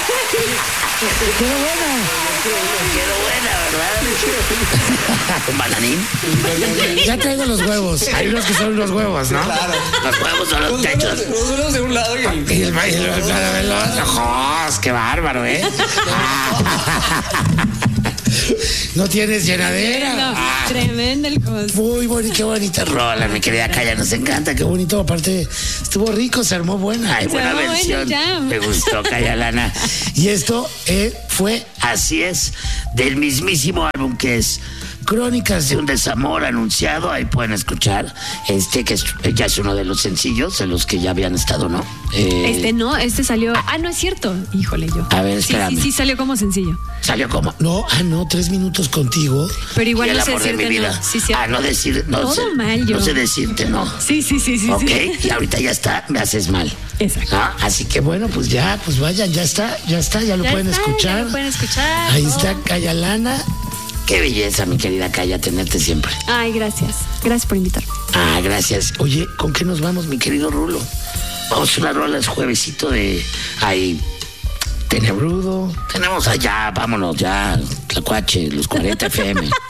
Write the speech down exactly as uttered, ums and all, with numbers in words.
Quedó buena. Quedó buena, ¿verdad? ¿Un bananín? Ya traigo los huevos. Hay unos que son los huevos, ¿no? Claro. Los huevos son los techos. Los unos de un lado y el... Y el baile del otro. ¡Jos! ¡Qué bárbaro, eh! No tienes llenadera. No, Ah, tremendo el cos. muy bonita, qué bonita rola, mi querida Calla, nos encanta, qué bonito, aparte estuvo rico, se armó buena. Ay, Se buena armó bueno versión. el jam. Me gustó, Calla Lana. Y esto eh, fue Así es, del mismísimo álbum que es Crónicas de un desamor anunciado. Ahí pueden escuchar este que es, ya es uno de los sencillos de los que ya habían estado, ¿no? Eh, Este no, este salió. Ah, no es cierto. Híjole, yo. A ver, Sí, espérame. sí, sí, salió como sencillo. Salió como no, ah no, tres minutos contigo. Pero igual y el no sé amor de mi decirte vida. no. Sí, sí. Ah, no decir, no Todo sé, mal, yo. no sé decirte, no. Sí, sí, sí, sí. Ok, sí. y ahorita ya está, me haces mal. Exacto. ¿No? Así que bueno, Bueno, pues ya, pues vayan, ya está, ya está, ya lo Ya pueden está, escuchar. ya lo pueden escuchar. Ahí Oh. está Calla Lana. qué belleza, mi querida Calla, tenerte siempre. Ay, gracias. Gracias por invitarme. Ah, gracias. Oye, ¿con qué nos vamos, mi querido Rulo? Vamos a una rola, es juevesito de ahí. Tenebrudo. Tenemos allá, vámonos ya, Tlacuache, los cuarenta F M.